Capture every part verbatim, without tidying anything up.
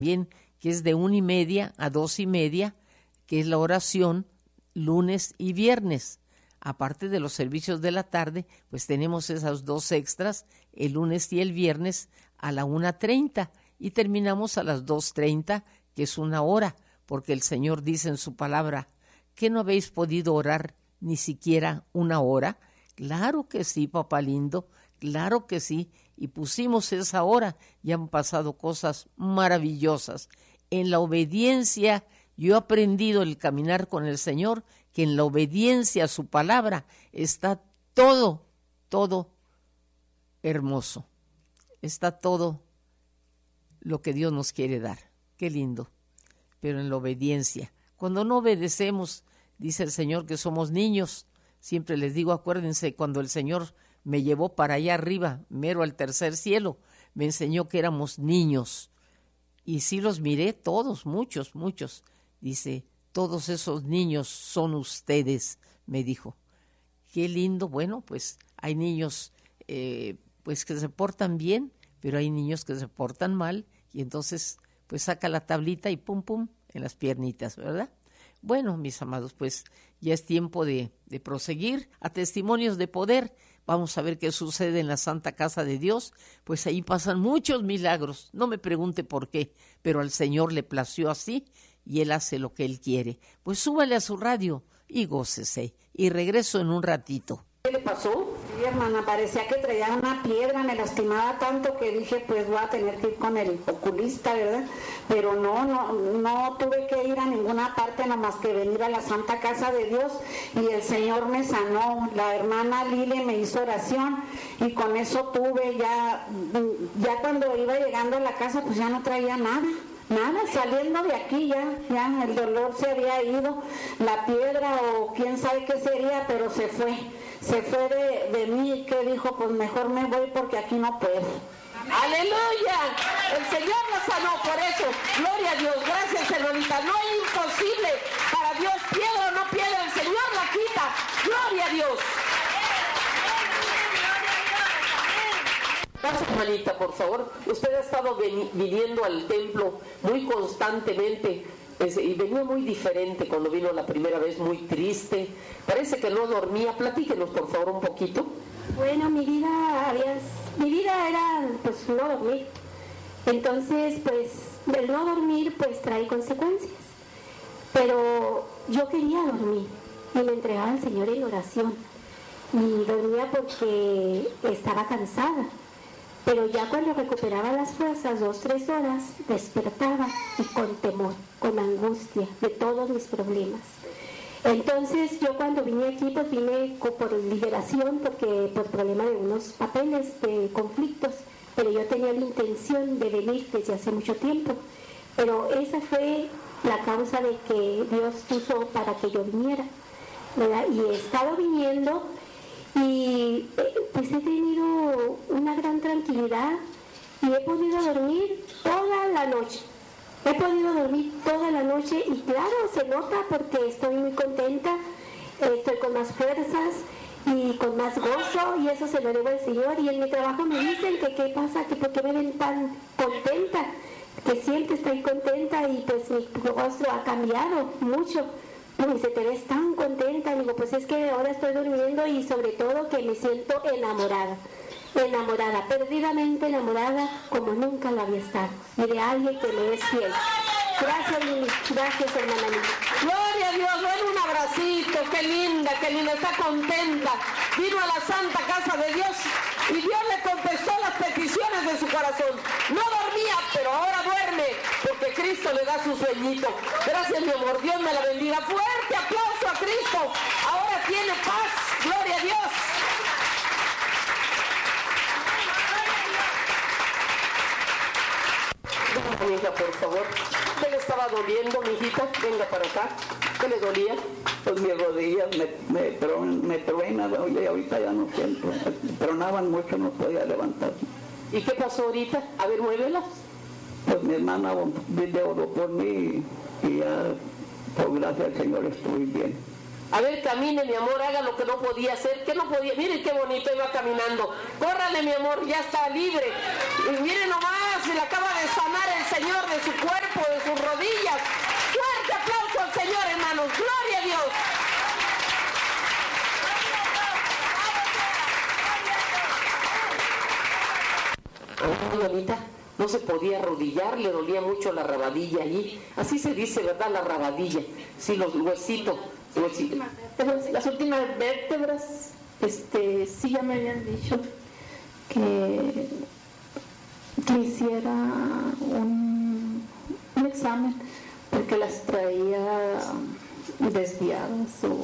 bien, que es de una y media a dos y media, que es la oración lunes y viernes. Aparte de los servicios de la tarde, pues tenemos esas dos extras, el lunes y el viernes a la una treinta y terminamos a las dos treinta, que es una hora, porque el Señor dice en su palabra, ¿que no habéis podido orar ni siquiera una hora? Claro que sí, papá lindo, claro que sí, y pusimos esa hora y han pasado cosas maravillosas. En la obediencia, yo he aprendido el caminar con el Señor, que en la obediencia a su palabra está todo, todo hermoso. Está todo lo que Dios nos quiere dar. Qué lindo. Pero en la obediencia. Cuando no obedecemos, dice el Señor que somos niños. Siempre les digo, acuérdense, cuando el Señor me llevó para allá arriba, mero al tercer cielo, me enseñó que éramos niños. Y sí los miré todos, muchos, muchos. Dice, todos esos niños son ustedes, me dijo. Qué lindo. Bueno, pues hay niños eh, pues que se portan bien, pero hay niños que se portan mal, y entonces pues saca la tablita y pum, pum, en las piernitas, ¿verdad? Bueno, mis amados, pues ya es tiempo de, de proseguir a testimonios de poder. Vamos a ver qué sucede en la Santa Casa de Dios. Pues ahí pasan muchos milagros. No me pregunte por qué, pero al Señor le plació así y Él hace lo que Él quiere. Pues súbale a su radio y gócese. Y regreso en un ratito. ¿Qué le pasó? Sí, hermana, parecía que traía una piedra, me lastimaba tanto que dije, pues voy a tener que ir con el oculista, ¿verdad? Pero no, no, no tuve que ir a ninguna parte, nomás que venir a la Santa Casa de Dios, y el Señor me sanó. La hermana Lili me hizo oración, y con eso tuve ya, ya cuando iba llegando a la casa, pues ya no traía nada. Nada, saliendo de aquí ya, ya el dolor se había ido, la piedra o quién sabe qué sería, pero se fue, se fue de, de mí, que dijo, pues mejor me voy porque aquí no puedo. ¡Aleluya! El Señor nos sanó por eso, gloria a Dios, gracias hermanita, no es imposible para Dios, piedra o no piedra, el Señor la quita, gloria a Dios. Pasa, hermanita, por favor. Usted ha estado viniendo al templo muy constantemente y venía muy diferente cuando vino la primera vez, muy triste. Parece que no dormía. Platíquenos, por favor, un poquito. Bueno, mi vida había, mi vida era, pues, no dormir. Entonces, pues, el no dormir, pues, trae consecuencias. Pero yo quería dormir y me entregaba al Señor en oración. Y dormía porque estaba cansada. Pero ya cuando recuperaba las fuerzas, dos, tres horas, despertaba y con temor, con angustia de todos mis problemas. Entonces yo cuando vine aquí, pues vine por liberación, porque por problema de unos papeles, de conflictos, pero yo tenía la intención de venir desde hace mucho tiempo. Pero esa fue la causa de que Dios puso para que yo viniera, ¿verdad? Y he estado viniendo y pues he tenido una gran tranquilidad y he podido dormir toda la noche. He podido dormir toda la noche y claro, se nota porque estoy muy contenta, estoy con más fuerzas y con más gozo, y eso se lo debo al Señor. Y en mi trabajo me dicen que qué pasa, que por qué me ven tan contenta, que siempre estoy contenta, y pues mi rostro ha cambiado mucho. Me dice, te ves tan contenta. Digo, pues es que ahora estoy durmiendo y sobre todo que me siento enamorada, enamorada, perdidamente enamorada como nunca lo había estado, y de alguien que me es fiel. Gracias, Lili. Gracias, hermana Lili. Gloria a Dios, ven un abracito, qué linda, qué linda, está contenta. Vino a la Santa Casa de Dios y Dios le contestó las peticiones de su corazón. No dormía, pero ahora duerme, porque Cristo le da su sueñito. Gracias, mi amor, Dios me la bendiga. Fuerte aplauso a Cristo. Ahora tiene paz, gloria a Dios. Venga, hija, por favor. ¿Qué le estaba doliendo, mi hijita? Venga para acá. ¿Qué le dolía? Pues mis rodillas me, me, tron, me truenan, y ahorita ya no siento. Tronaban mucho, no podía levantar. ¿Y qué pasó ahorita? A ver, muévelas. Pues mi hermana oró por mí y ya, por gracia del Señor, estoy bien. A ver, camine, mi amor, haga lo que no podía hacer. ¿Qué no podía? Miren qué bonito iba caminando. Córrale, mi amor, ya está libre. Y miren nomás, se le acaba de sanar el Señor de su cuerpo, de sus rodillas. Fuerte aplauso al Señor, hermanos. Gloria a Dios. Ay, Lolita, no se podía arrodillar, le dolía mucho la rabadilla allí. Así se dice, ¿verdad? La rabadilla. Sí, los huesitos. huesitos. Las últimas vértebras, este, sí ya me habían dicho que, que hiciera un, un examen, porque las traía desviadas, o,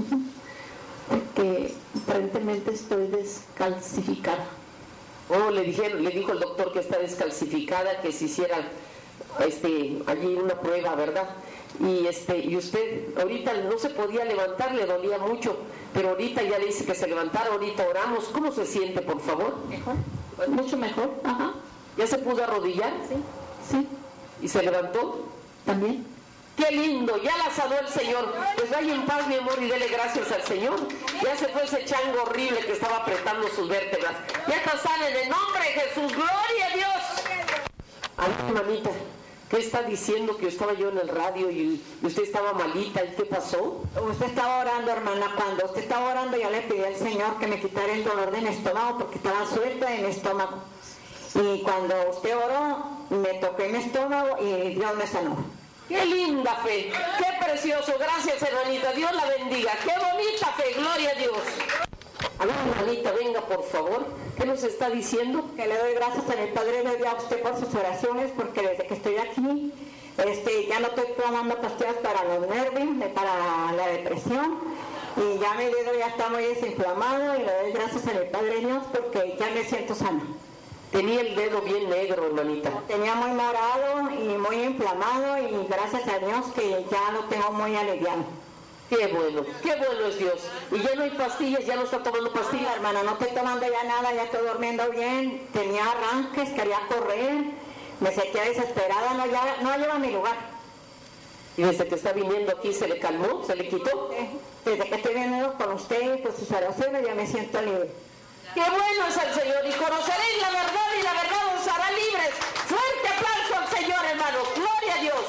porque aparentemente estoy descalcificada. Oh, le dijeron, le dijo el doctor que está descalcificada, que se hiciera este, allí una prueba, ¿verdad? Y este, y usted ahorita no se podía levantar, le dolía mucho, pero ahorita ya le dice que se levantara, ahorita oramos. ¿Cómo se siente, por favor? Mejor, mucho mejor, ajá. ¿Ya se pudo arrodillar? Sí, sí. ¿Y se levantó? También. ¡Qué lindo! Ya la sanó el Señor. Pues vaya en paz, mi amor, y dele gracias al Señor. Ya se fue ese chango horrible que estaba apretando sus vértebras. Ya está sana en el nombre de Jesús. ¡Gloria a Dios! A ver, mamita, ¿qué está diciendo? Que estaba yo en el radio y usted estaba malita. ¿Y qué pasó? Usted estaba orando, hermana. Cuando usted estaba orando, yo le pedí al Señor que me quitara el dolor de mi estómago, porque estaba suelta de mi estómago. Y cuando usted oró, me toqué mi estómago y Dios me sanó. ¡Qué linda fe! ¡Qué precioso! Gracias, hermanita. Dios la bendiga. ¡Qué bonita fe! ¡Gloria a Dios! A ver, hermanita, venga, por favor. ¿Qué nos está diciendo? Que le doy gracias a mi Padre de Dios a usted por sus oraciones, porque desde que estoy aquí, este, ya no estoy tomando pastillas para los nervios, ni para la depresión, y ya mi dedo ya está muy desinflamado, y le doy gracias a mi Padre Dios porque ya me siento sana. Tenía el dedo bien negro, hermanita. Tenía muy morado y muy inflamado, y gracias a Dios que ya lo tengo muy aliviado. Qué bueno, qué bueno es Dios. Y ya no hay pastillas, ya no está tomando pastillas. Sí, hermana, no estoy tomando ya nada, ya estoy durmiendo bien. Tenía arranques, quería correr, me sentía desesperada, no, ya, no lleva a mi lugar. ¿Y desde que está viniendo aquí se le calmó, se le quitó? Sí, desde que estoy viniendo con usted y con sus oraciones ya me siento libre. ¡Qué bueno es el Señor! Y conoceréis la verdad y la verdad os hará libres. Fuerte aplauso al Señor, hermano. ¡Gloria a Dios!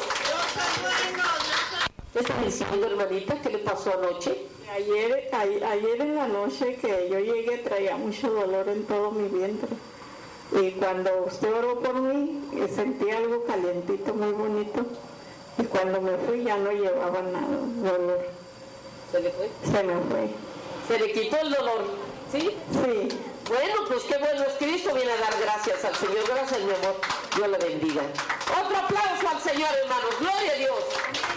¿Qué está diciendo, hermanita? ¿Qué le pasó anoche? Ayer, a, ayer en la noche que yo llegué traía mucho dolor en todo mi vientre. Y cuando usted oró por mí, sentí algo calientito, muy bonito. Y cuando me fui ya no llevaba nada, dolor. ¿Se le fue? Se me fue. Se le quitó el dolor, ¿sí? Sí. Bueno, pues qué bueno es Cristo, viene a dar gracias al Señor. Gracias, mi amor. Dios la bendiga. Otro aplauso al Señor, hermanos. Gloria a Dios.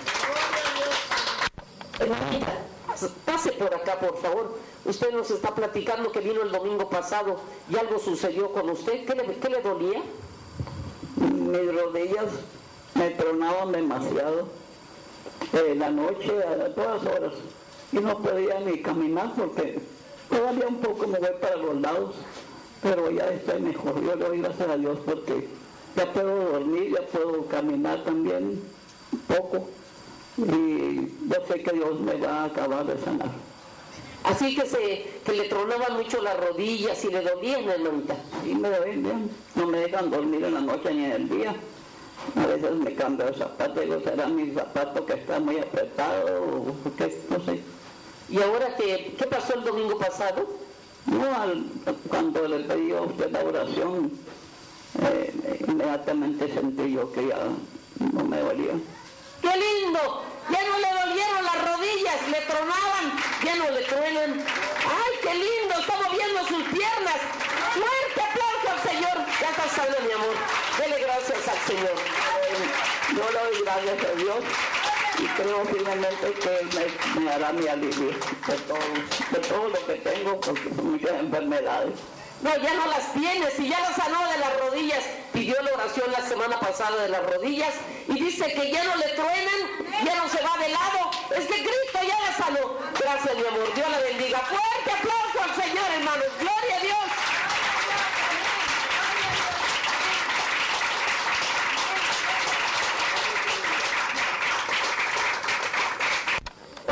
Hermanita, pase por acá, por favor. Usted nos está platicando que vino el domingo pasado y algo sucedió con usted. ¿Qué le, qué le dolía? Mis rodillas me tronaban demasiado. En la noche, a todas horas. Y no podía ni caminar porque todavía un poco me voy para los lados. Pero ya estoy mejor. Yo le doy gracias a Dios porque ya puedo dormir, ya puedo caminar también un poco. Y yo sé que Dios me va a acabar de sanar. Así que se que le tronaban mucho las rodillas y le dolían, hermanita. Y me duelen bien, no me dejan dormir en la noche ni en el día. A veces me cambio de zapato, digo, será mi zapato que está muy apretado o qué, no sé. ¿Y ahora qué, qué pasó el domingo pasado? No, al, cuando le pedí a usted la oración, eh, inmediatamente sentí yo que ya no me dolía. ¡Qué lindo! Ya no le dolieron las rodillas, le tronaban, ya no le truenan. ¡Ay, qué lindo! Está moviendo sus piernas. ¡Fuerte aplauso al Señor! Ya está sano, mi amor. Dele gracias al Señor. Eh, yo le doy gracias a Dios y creo firmemente que Él me, me hará mi alivio de todo, de todo lo que tengo, porque son muchas enfermedades. No, ya no las tienes y ya las sanó de las rodillas. Pidió la oración la semana pasada de las rodillas y dice que ya no le truenan, ya no se va de lado. Es que Cristo ya la sanó. Gracias, mi amor. Dios la bendiga. Fuerte aplauso al Señor, hermanos. Gloria a Dios.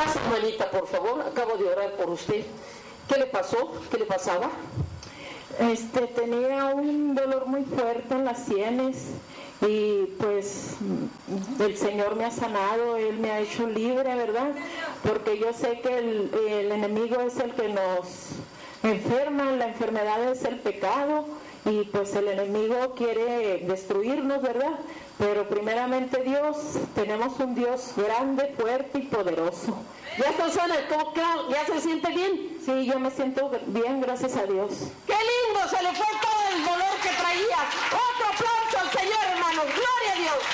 Más, hermanita, por favor, acabo de orar por usted. ¿Qué le pasó? ¿Qué le pasaba? Este, tenía un dolor muy fuerte en las sienes y pues el Señor me ha sanado, Él me ha hecho libre, ¿verdad? Porque yo sé que el, el enemigo es el que nos enferma, la enfermedad es el pecado y pues el enemigo quiere destruirnos, ¿verdad? Pero primeramente Dios, tenemos un Dios grande, fuerte y poderoso. ¿Ya está sana? ¿Cómo que ya se siente bien? Sí, yo me siento bien, gracias a Dios. ¡Qué lindo! Se le fue todo el dolor que traía. Otro aplauso al Señor, hermanos. ¡Gloria a Dios!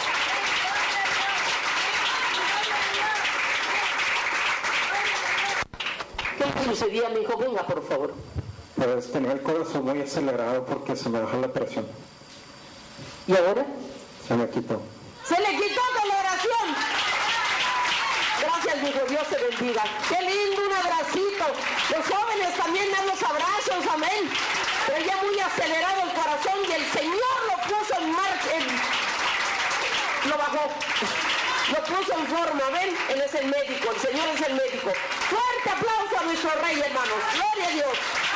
¿Qué le sucedía, mi hijo? Venga, por favor. Pues tenía el corazón muy acelerado porque se me bajó la presión. ¿Y ahora? Se me quitó. ¡Se le quitó con la oración! Gracias, mi hijo. Dios te bendiga. ¡Qué lindo! Un abracito. Los jóvenes también dan los abrazos. Amén. Traía muy acelerado el corazón y el Señor lo puso en marcha. En... Lo bajó. Lo puso en forma. ¿Ven? Él es el médico. El Señor es el médico. Fuerte aplauso a nuestro Rey, hermanos. Gloria a Dios.